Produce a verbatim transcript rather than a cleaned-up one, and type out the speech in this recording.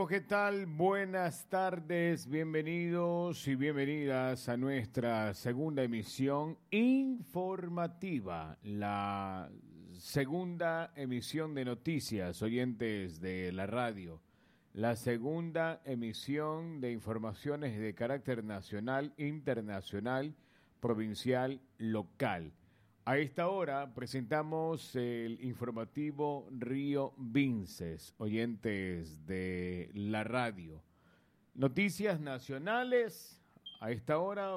amigos, ¿qué tal? Buenas tardes, bienvenidos y bienvenidas a nuestra segunda emisión informativa, la segunda emisión de noticias, oyentes de la radio, la segunda emisión de informaciones de carácter nacional, internacional, provincial, local. A esta hora presentamos el informativo Río Vinces, oyentes de la radio. Noticias nacionales, a esta hora